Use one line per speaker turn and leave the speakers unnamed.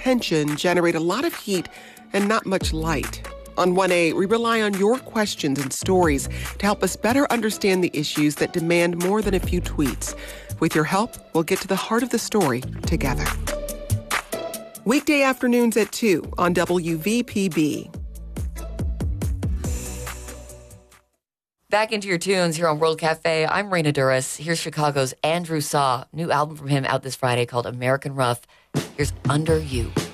tension generate a lot of heat and not much light. On 1A, we rely on your questions and stories to help us better understand the issues that demand more than a few tweets. With your help, we'll get to the heart of the story together. Weekday afternoons at 2 on WVPB.
Back into your tunes here on World Cafe. I'm Raina Duras. Here's Chicago's Andrew Saw. New album from him out this Friday called American Rough. Here's Under You.